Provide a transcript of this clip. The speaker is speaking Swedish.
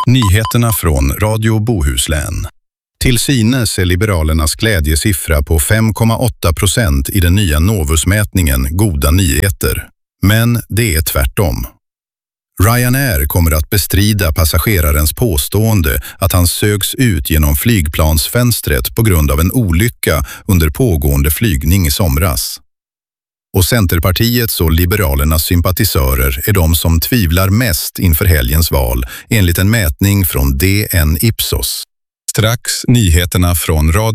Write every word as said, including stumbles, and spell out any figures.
Nyheterna från Radio Bohuslän. Till synes är Liberalernas glädjesiffra på fem komma åtta procent i den nya Novusmätningen goda nyheter. Men det är tvärtom. Ryanair kommer att bestrida passagerarens påstående att han sögs ut genom flygplansfönstret på grund av en olycka under pågående flygning i somras. Och Centerpartiets och Liberalernas sympatisörer är de som tvivlar mest inför helgens val enligt en mätning från D N Ipsos. Strax nyheterna från Radio